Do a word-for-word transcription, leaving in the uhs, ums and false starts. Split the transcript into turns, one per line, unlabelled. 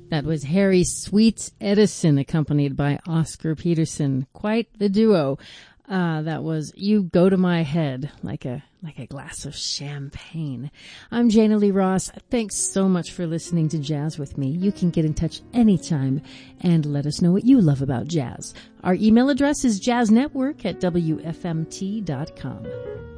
That was Harry Sweets Edison, accompanied by Oscar Peterson. Quite the duo. Uh, that was You Go to My Head, like a like a glass of champagne. I'm Jana Lee Ross. Thanks so much for listening to Jazz with me. You can get in touch anytime and let us know what you love about jazz. Our email address is jazznetwork at w f m t dot com.